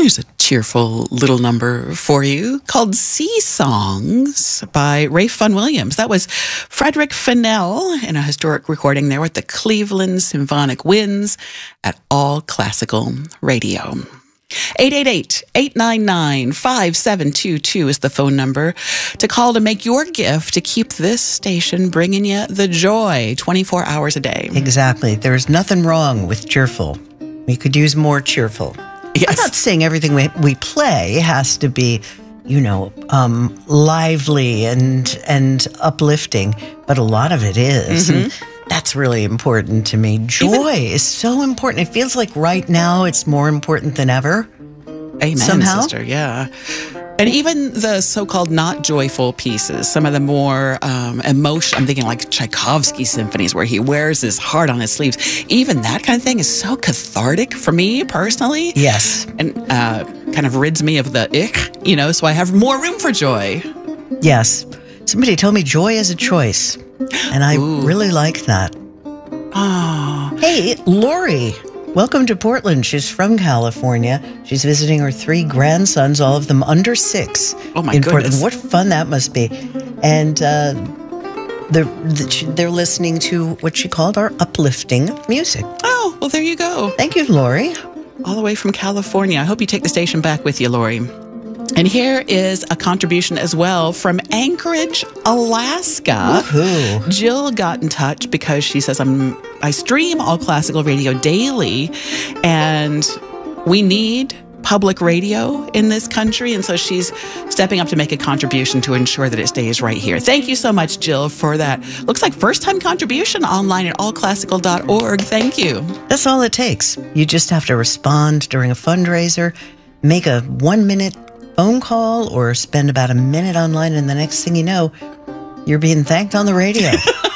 Here's a cheerful little number for you called Sea Songs by Rafe Vaughan Williams. That was Frederick Fennell in a historic recording there with the Cleveland Symphonic Winds at All Classical Radio. 888-899-5722 is the phone number to call to make your gift to keep this station bringing you the joy 24 hours a day. Exactly. There's nothing wrong with cheerful. We could use more cheerful. Yes. I'm not saying everything we play has to be, lively and uplifting, but a lot of it is. Mm-hmm. And that's really important to me. Joy is so important. It feels like right now it's more important than ever. Amen, somehow. Sister. Yeah. And even the so-called not joyful pieces, some of the more emotional, I'm thinking like Tchaikovsky symphonies where he wears his heart on his sleeves. Even that kind of thing is so cathartic for me personally. Yes. And kind of rids me of the ick, so I have more room for joy. Yes. Somebody told me joy is a choice. And I really like that. Oh. Hey, Lori. Welcome to Portland. She's from California. She's visiting her 3 grandsons, all of them under 6. Oh, my in goodness. Portland. What fun that must be. And they're listening to what she called our uplifting music. Oh, well, there you go. Thank you, Lori. All the way from California. I hope you take the station back with you, Lori. And here is a contribution as well from Anchorage, Alaska. Woohoo. Jill got in touch because she says, I stream All Classical Radio daily, and we need public radio in this country. And so she's stepping up to make a contribution to ensure that it stays right here. Thank you so much, Jill, for that. Looks like first-time contribution online at allclassical.org. Thank you. That's all it takes. You just have to respond during a fundraiser, make a 1-minute phone call, or spend about a minute online, and the next thing you know, you're being thanked on the radio.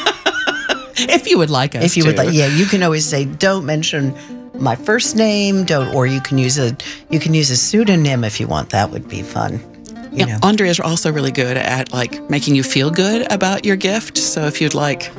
If you would like us If you to. would like, you can always say, don't mention my first name, or you can use a pseudonym if you want. That would be fun. You know. Andrea is also really good at making you feel good about your gift. So if you'd like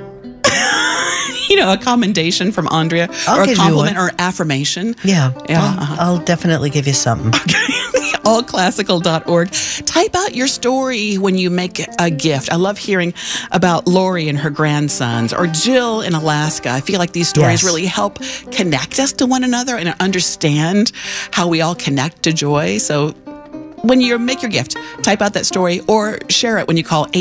a commendation from Andrea, or a compliment or affirmation. Yeah. Yeah. I'll definitely give you something. Allclassical.org. Type out your story when you make a gift. I love hearing about Lori and her grandsons, or Jill in Alaska. I feel like these stories really help connect us to one another and understand how we all connect to joy. So when you make your gift, type out that story or share it when you call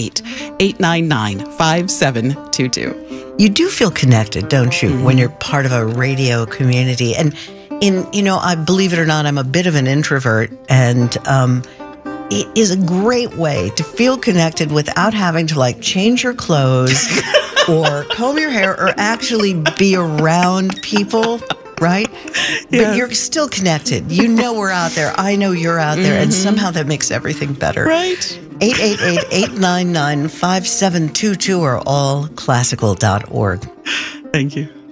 888-899-5722. You do feel connected, don't you, when you're part of a radio community? And I believe it or not, I'm a bit of an introvert, and it is a great way to feel connected without having to change your clothes or comb your hair or actually be around people, right? Yes. But you're still connected. You know we're out there. I know you're out there, and somehow that makes everything better. Right. 888-899-5722 or allclassical.org. Thank you.